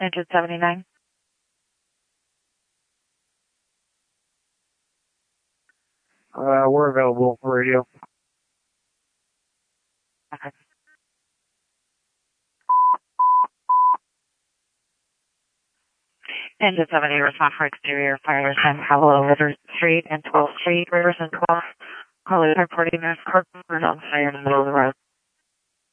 Engine 79. We're available for radio. Okay. Engine 70, respond for exterior fires in Palo River Street and 12th Street, Rivers and 12th. Call it 40 minutes, car on fire in the middle of the road.